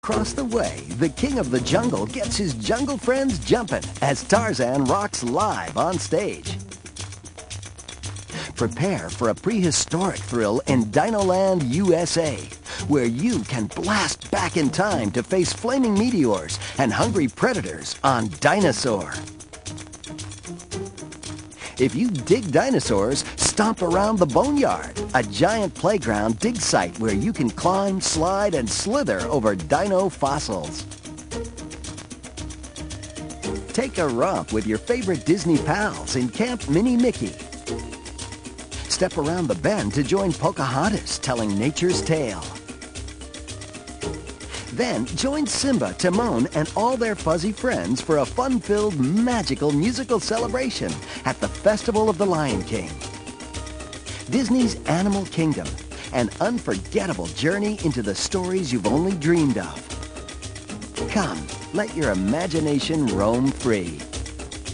Across the way, the king of the jungle gets his jungle friends jumping as Tarzan rocks live on stage. Prepare for a prehistoric thrill in Dinoland, USA, where you can blast back in time to face flaming meteors and hungry predators on Dinosaur. If you dig dinosaurs, stomp around the Boneyard, a giant playground dig site where you can climb, slide, and slither over dino fossils. Take a romp with your favorite Disney pals in Camp Mini Mickey. Step around the bend to join Pocahontas telling nature's tale. Then join Simba, Timon, and all their fuzzy friends for a fun-filled, magical musical celebration at the Festival of the Lion King. Disney's Animal Kingdom, an unforgettable journey into the stories you've only dreamed of. Come, let your imagination roam free.